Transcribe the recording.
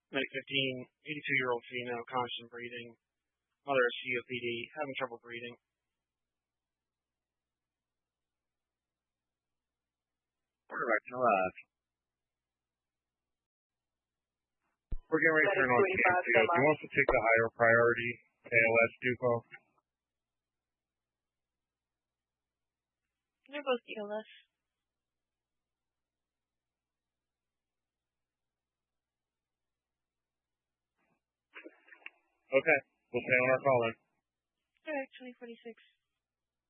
Medic 15, 82-year-old female, constant breathing. Mother of COPD, having trouble breathing. Quarterback to left. We're getting ready to turn on Canfield. Do you want us to take the higher priority ALS Dupo? They're both ELS. Okay. We'll stay on our call then. Alright, 2046.